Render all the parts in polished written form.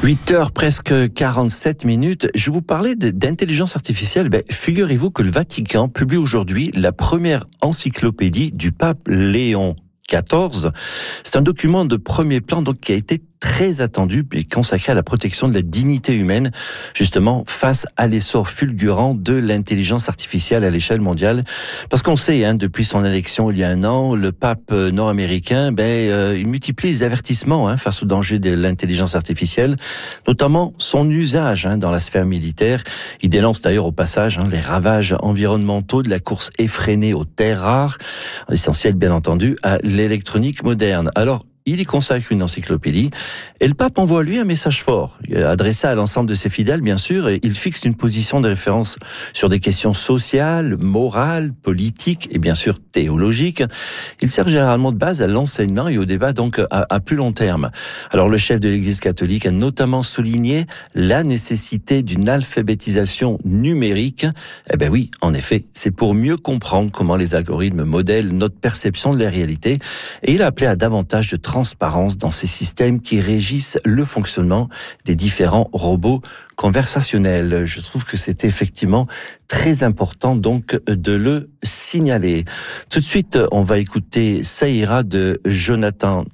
8h presque 47 minutes. Je vous parlais d'intelligence artificielle. Figurez-vous que le Vatican publie aujourd'hui la première encyclopédie du pape Léon XIV. C'est un document de premier plan donc qui a été très attendu et consacré à la protection de la dignité humaine, justement face à l'essor fulgurant de l'intelligence artificielle à l'échelle mondiale. Parce qu'on sait, depuis son élection il y a un an, le pape nord-américain, il multiplie les avertissements face au danger de l'intelligence artificielle, notamment son usage dans la sphère militaire. Il dénonce d'ailleurs au passage les ravages environnementaux de la course effrénée aux terres rares, essentiel bien entendu à l'électronique moderne. Alors, il y consacre une encyclopédie et le pape envoie lui un message fort, adressé à l'ensemble de ses fidèles bien sûr, et il fixe une position de référence sur des questions sociales, morales, politiques et bien sûr théologiques. Il sert généralement de base à l'enseignement et au débat donc à plus long terme. Alors le chef de l'Église catholique a notamment souligné la nécessité d'une alphabétisation numérique. Oui, en effet, c'est pour mieux comprendre comment les algorithmes modèlent notre perception de la réalité, et il a appelé à davantage de transparence dans ces systèmes qui régissent le fonctionnement des différents robots conversationnels. Je trouve que c'est effectivement très important donc de le signaler. Tout de suite, on va écouter Ça ira de Jonathan.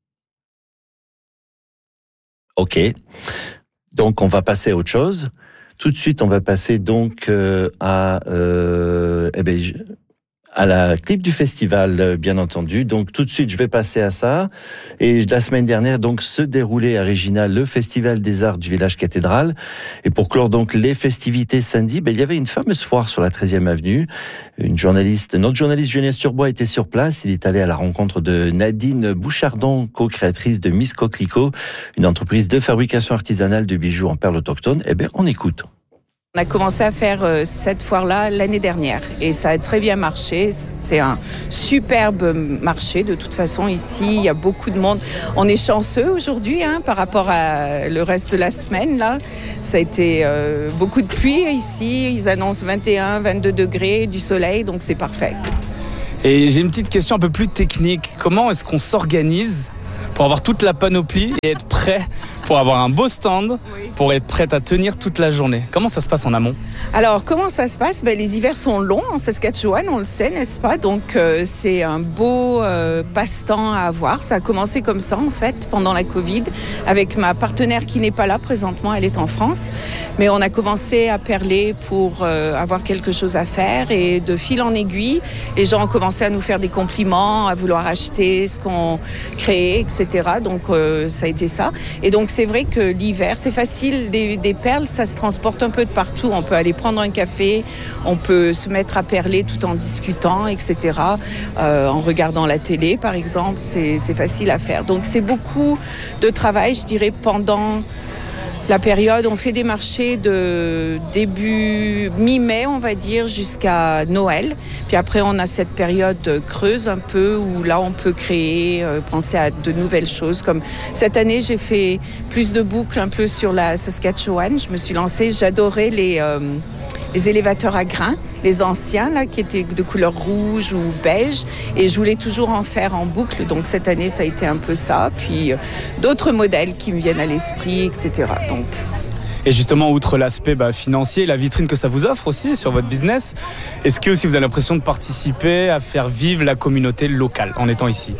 Ok, donc on va passer à autre chose. Tout de suite, on va passer donc à la clip du festival, bien entendu. Donc tout de suite, je vais passer à ça. Et la semaine dernière, donc, se déroulait à Regina le Festival des Arts du village cathédral. Et pour clore donc les festivités samedi, il y avait une fameuse foire sur la 13e avenue. Notre journaliste Jeunesse Turbois était sur place. Il est allé à la rencontre de Nadine Bouchardon, co-créatrice de Miss Coquelicot, une entreprise de fabrication artisanale de bijoux en perles autochtones. On écoute. On a commencé à faire cette foire-là l'année dernière et ça a très bien marché. C'est un superbe marché. De toute façon, ici, il y a beaucoup de monde. On est chanceux aujourd'hui par rapport à le reste de la semaine. Là, ça a été beaucoup de pluie ici. Ils annoncent 21, 22 degrés, du soleil, donc c'est parfait. Et j'ai une petite question un peu plus technique. Comment est-ce qu'on s'organise pour avoir toute la panoplie et être prêt pour avoir un beau stand, pour être prête à tenir toute la journée? Comment ça se passe en amont? Alors, comment ça se passe? Les hivers sont longs en Saskatchewan, on le sait, n'est-ce pas? Donc, c'est un beau passe-temps à avoir. Ça a commencé comme ça, en fait, pendant la Covid, avec ma partenaire qui n'est pas là présentement, elle est en France. Mais on a commencé à perler pour avoir quelque chose à faire, et de fil en aiguille, les gens ont commencé à nous faire des compliments, à vouloir acheter ce qu'on crée, etc. Donc, ça a été ça. Et donc, c'est vrai que l'hiver, c'est facile. Des perles, ça se transporte un peu de partout. On peut aller prendre un café, on peut se mettre à perler tout en discutant, etc. En regardant la télé, par exemple, c'est facile à faire. Donc, c'est beaucoup de travail, je dirais, pendant la période. On fait des marchés de début mi-mai, on va dire, jusqu'à Noël. Puis après, on a cette période creuse un peu où là, on peut créer, penser à de nouvelles choses. Comme cette année, j'ai fait plus de boucles un peu sur la Saskatchewan. Je me suis lancée, j'adorais les élévateurs à grains, les anciens là, qui étaient de couleur rouge ou beige, et je voulais toujours en faire en boucle. Donc cette année, ça a été un peu ça. Puis d'autres modèles qui me viennent à l'esprit, etc. Donc. Et justement, outre l'aspect financier, la vitrine que ça vous offre aussi sur votre business, est-ce que aussi vous avez l'impression de participer à faire vivre la communauté locale en étant ici?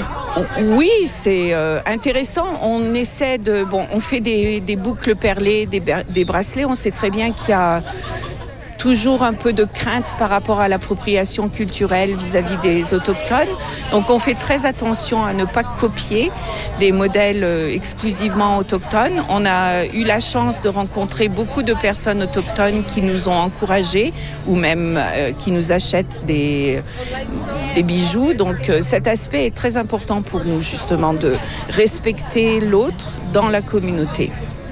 Oui, c'est intéressant. On essaie on fait des boucles perlées, des bracelets. On sait très bien qu'il y a toujours un peu de crainte par rapport à l'appropriation culturelle vis-à-vis des autochtones. Donc on fait très attention à ne pas copier des modèles exclusivement autochtones. On a eu la chance de rencontrer beaucoup de personnes autochtones qui nous ont encouragés ou même qui nous achètent des bijoux. Donc cet aspect est très important pour nous, justement, de respecter l'autre dans la communauté.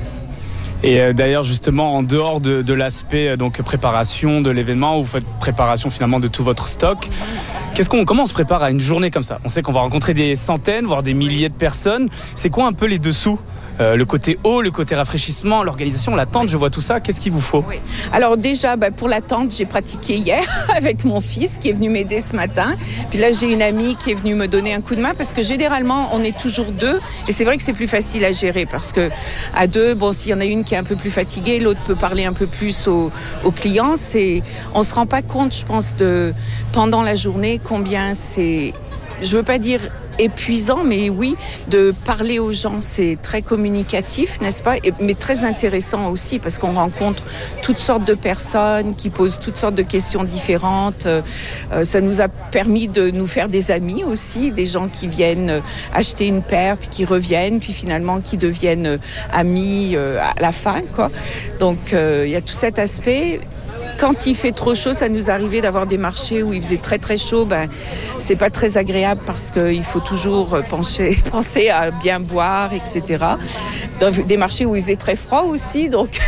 Et d'ailleurs, justement, en dehors de l'aspect préparation de l'événement, vous faites préparation finalement de tout votre stock. Comment on se prépare à une journée comme ça ? On sait qu'on va rencontrer des centaines, voire des milliers de personnes. C'est quoi un peu les dessous ? Le côté eau, le côté rafraîchissement, l'organisation, l'attente, je vois tout ça. Qu'est-ce qu'il vous faut ? Oui. Alors déjà, pour l'attente, j'ai pratiqué hier avec mon fils qui est venu m'aider ce matin. Puis là, j'ai une amie qui est venue me donner un coup de main parce que généralement, on est toujours deux. Et c'est vrai que c'est plus facile à gérer parce que à deux, s'il y en a une qui est un peu plus fatiguée, l'autre peut parler un peu plus aux clients. On se rend pas compte, je pense, pendant la journée, combien c'est, je veux pas dire épuisant, mais oui, de parler aux gens, c'est très communicatif, n'est-ce pas ? Mais très intéressant aussi, parce qu'on rencontre toutes sortes de personnes qui posent toutes sortes de questions différentes. Ça nous a permis de nous faire des amis aussi, des gens qui viennent acheter une paire, puis qui reviennent, puis finalement qui deviennent amis à la fin, quoi. Donc, il y a tout cet aspect. Quand il fait trop chaud, ça nous arrivait d'avoir des marchés où il faisait très très chaud. C'est pas très agréable parce qu'il faut toujours penser à bien boire, etc. Dans des marchés où il faisait très froid aussi, donc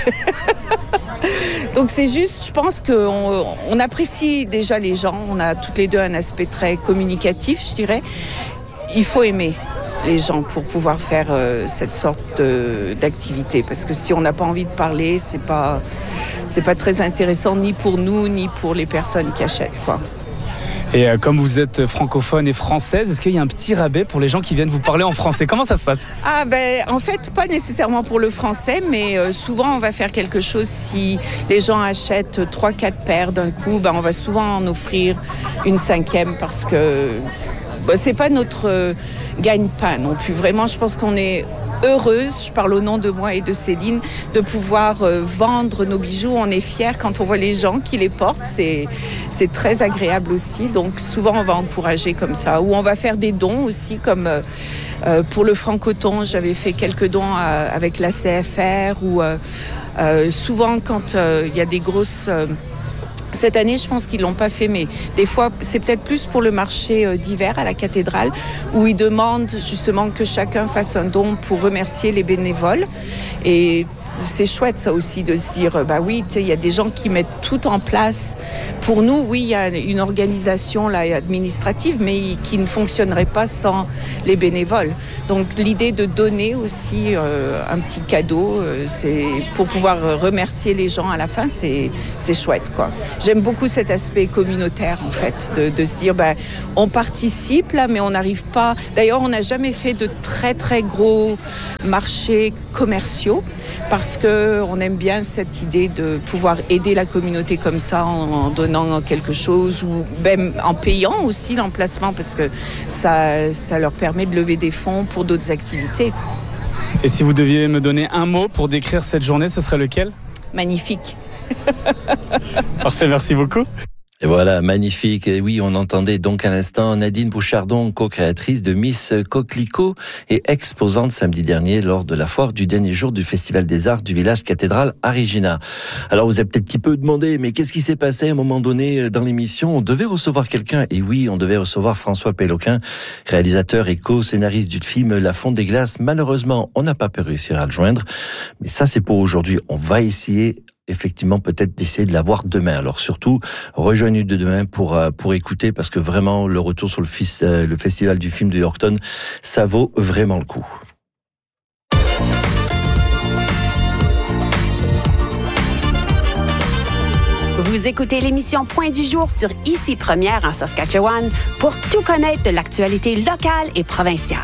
c'est juste, je pense qu'on apprécie déjà les gens. On a toutes les deux un aspect très communicatif, je dirais. Il faut aimer les gens pour pouvoir faire cette sorte d'activité, parce que si on n'a pas envie de parler, c'est pas très intéressant ni pour nous ni pour les personnes qui achètent, quoi. Et comme vous êtes francophone et française, est-ce qu'il y a un petit rabais pour les gens qui viennent vous parler en français ? Comment ça se passe ? En fait, pas nécessairement pour le français, mais souvent on va faire quelque chose. Si les gens achètent 3-4 paires d'un coup, on va souvent en offrir une 5e parce que c'est pas notre gagne-pain non plus. Vraiment, je pense qu'on est heureuse, je parle au nom de moi et de Céline, de pouvoir vendre nos bijoux. On est fiers quand on voit les gens qui les portent. C'est très agréable aussi. Donc souvent, on va encourager comme ça. Ou on va faire des dons aussi, comme pour le francoton, j'avais fait quelques dons avec la CFR. Ou souvent, quand il y a des grosses... Cette année, je pense qu'ils l'ont pas fait, mais des fois, c'est peut-être plus pour le marché d'hiver à la cathédrale, où ils demandent justement que chacun fasse un don pour remercier les bénévoles. Et c'est chouette ça aussi de se dire, oui, il y a des gens qui mettent tout en place. Pour nous, oui, il y a une organisation là, administrative, mais qui ne fonctionnerait pas sans les bénévoles. Donc l'idée de donner aussi un petit cadeau, c'est pour pouvoir remercier les gens à la fin, c'est chouette, quoi. J'aime beaucoup cet aspect communautaire en fait, de se dire, on participe là, mais on n'arrive pas. D'ailleurs, on n'a jamais fait de très très gros marchés commerciaux, parce qu'on aime bien cette idée de pouvoir aider la communauté comme ça en donnant quelque chose ou même en payant aussi l'emplacement, parce que ça leur permet de lever des fonds pour d'autres activités. Et si vous deviez me donner un mot pour décrire cette journée, ce serait lequel ? Magnifique. Parfait, merci beaucoup. Et voilà, magnifique. Et oui, on entendait donc à l'instant Nadine Bouchardon, co-créatrice de Miss Coquelicot et exposante samedi dernier lors de la foire du dernier jour du Festival des Arts du village cathédrale à Regina. Alors vous avez peut-être un petit peu demandé, mais qu'est-ce qui s'est passé à un moment donné dans l'émission ? On devait recevoir quelqu'un, et oui, on devait recevoir François Péloquin, réalisateur et co-scénariste du film La Fonte des Glaces. Malheureusement, on n'a pas pu réussir à le joindre, mais ça c'est pour aujourd'hui. On va essayer effectivement peut-être d'essayer de la voir demain. Alors surtout, rejoignez-nous demain pour écouter, parce que vraiment le retour sur le festival du film de Yorkton, ça vaut vraiment le coup. Vous écoutez l'émission Point du jour sur Ici Première en Saskatchewan pour tout connaître de l'actualité locale et provinciale.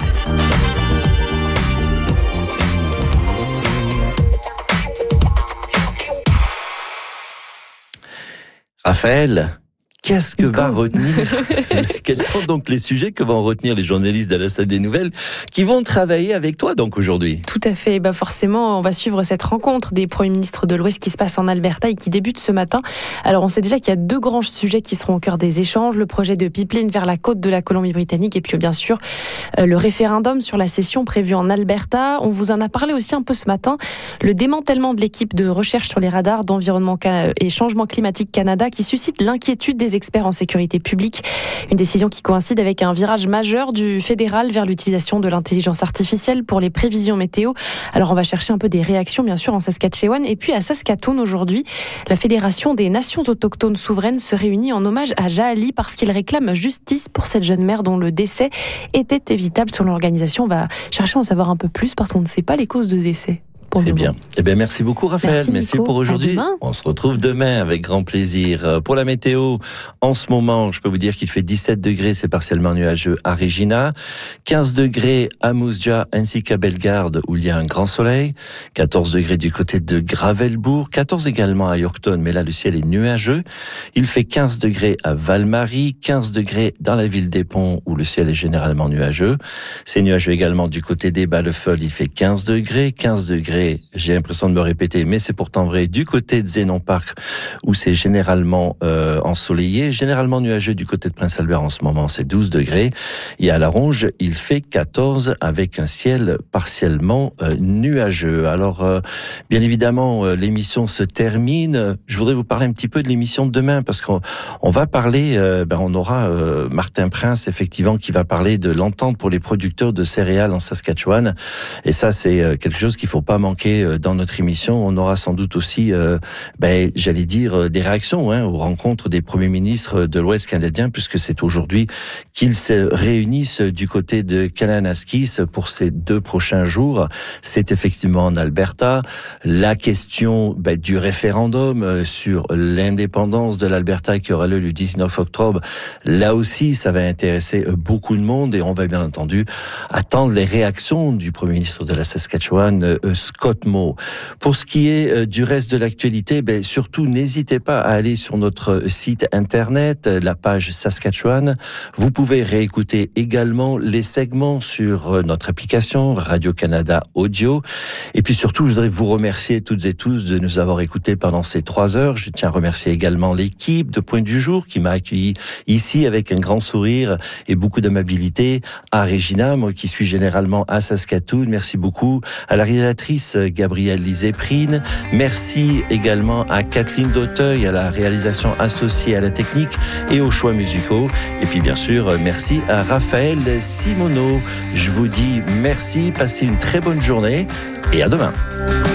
Raphaël, qu'est-ce que va retenir quels sont donc les sujets que vont retenir les journalistes de la Salle des Nouvelles qui vont travailler avec toi donc aujourd'hui ? Tout à fait. Forcément, on va suivre cette rencontre des premiers ministres de l'Ouest qui se passe en Alberta et qui débute ce matin. Alors, on sait déjà qu'il y a 2 grands sujets qui seront au cœur des échanges. Le projet de pipeline vers la côte de la Colombie-Britannique et puis bien sûr le référendum sur la cession prévue en Alberta. On vous en a parlé aussi un peu ce matin. Le démantèlement de l'équipe de recherche sur les radars d'environnement et changement climatique Canada qui suscite l'inquiétude des des experts en sécurité publique. Une décision qui coïncide avec un virage majeur du fédéral vers l'utilisation de l'intelligence artificielle pour les prévisions météo. Alors on va chercher un peu des réactions bien sûr en Saskatchewan et puis à Saskatoon aujourd'hui. La Fédération des Nations autochtones souveraines se réunit en hommage à Jaali parce qu'il réclame justice pour cette jeune mère dont le décès était évitable selon l'organisation. On va chercher à en savoir un peu plus parce qu'on ne sait pas les causes de décès. Eh bien, merci beaucoup Raphaël. Merci pour aujourd'hui. On se retrouve demain avec grand plaisir. Pour la météo, en ce moment, je peux vous dire qu'il fait 17 degrés, c'est partiellement nuageux à Regina, 15 degrés à Moose Jaw ainsi qu'à Bellegarde où il y a un grand soleil, 14 degrés du côté de Gravelbourg, 14 également à Yorkton, mais là le ciel est nuageux. Il fait 15 degrés à Val-Marie, 15 degrés dans la ville des Ponts où le ciel est généralement nuageux. C'est nuageux également du côté des Ballefeuilles, il fait 15 degrés, j'ai l'impression de me répéter, mais c'est pourtant vrai, du côté de Zénon Park, où c'est généralement ensoleillé, généralement nuageux du côté de Prince-Albert en ce moment, c'est 12 degrés. Et à La Ronge, il fait 14 avec un ciel partiellement nuageux. Alors, bien évidemment, l'émission se termine. Je voudrais vous parler un petit peu de l'émission de demain, parce qu'on va parler, on aura Martin Prince, effectivement, qui va parler de l'entente pour les producteurs de céréales en Saskatchewan. Et ça, c'est quelque chose qu'il faut pas manquer dans notre émission. On aura sans doute aussi, j'allais dire, des réactions aux rencontres des premiers ministres de l'Ouest canadien, puisque c'est aujourd'hui qu'ils se réunissent du côté de Kananaskis pour ces 2 prochains jours. C'est effectivement en Alberta. La question du référendum sur l'indépendance de l'Alberta qui aura lieu le 19 octobre, là aussi, ça va intéresser beaucoup de monde et on va bien entendu attendre les réactions du premier ministre de la Saskatchewan, Scott Moe. Pour ce qui est du reste de l'actualité, surtout n'hésitez pas à aller sur notre site internet, la page Saskatchewan. Vous pouvez réécouter également les segments sur notre application Radio-Canada Audio. Et puis surtout, je voudrais vous remercier toutes et tous de nous avoir écoutés pendant ces 3 heures. Je tiens à remercier également l'équipe de Point du Jour qui m'a accueilli ici avec un grand sourire et beaucoup d'amabilité à Regina, moi qui suis généralement à Saskatoon. Merci beaucoup à la réalisatrice Gabrielle Liséprine. Merci également à Kathleen Dauteuil, à la réalisation associée à la technique et aux choix musicaux. Et puis bien sûr, merci à Raphaël Simoneau. Je vous dis merci, passez une très bonne journée et à demain.